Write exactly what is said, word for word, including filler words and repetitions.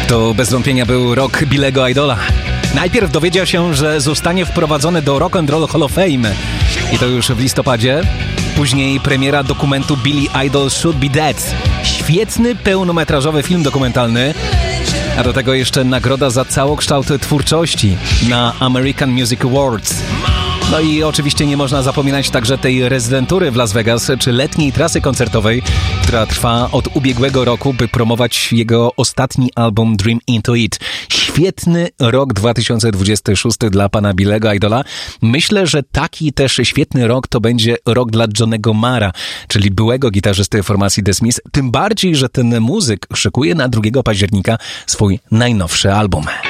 To bez wątpienia był rok Billego Idola. Najpierw dowiedział się, że zostanie wprowadzony do Rock and Roll Hall of Fame. I to już w listopadzie. Później premiera dokumentu Billy Idol Should Be Dead. Świetny, pełnometrażowy film dokumentalny. A do tego jeszcze nagroda za całokształt twórczości na American Music Awards. No i oczywiście nie można zapominać także tej rezydentury w Las Vegas, czy letniej trasy koncertowej, która trwa od ubiegłego roku, by promować jego ostatni album Dream Into It. Świetny rok dwa tysiące dwudziesty szósty dla pana Billego Idola. Myślę, że taki też świetny rok to będzie rok dla Johnnego Marra, czyli byłego gitarzysty formacji The Smiths. Tym bardziej, że ten muzyk szykuje na drugiego października swój najnowszy album.